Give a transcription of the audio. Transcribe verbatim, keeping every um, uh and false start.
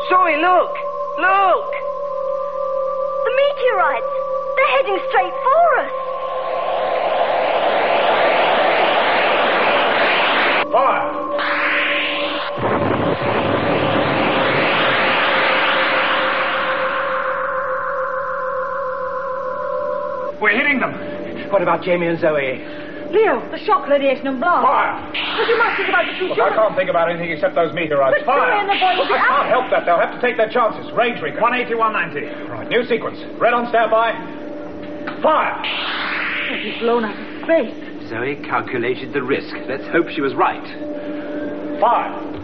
Zoe, look! Look! The meteorites! They're heading straight for us! Fire! We're hitting them! What about Jamie and Zoe? Leo, the shock radiation and blast. Fire! But you must think about the two Look, I children. can't think about anything except those meteorites. But Fire! Zoe and the boy will be I out. can't help that. They'll have to take their chances. Range ring. one eighty, one ninety. Right, new sequence. Red on standby. Fire! Oh, he's blown out of space. Zoe calculated the risk. Let's hope she was right. Fire!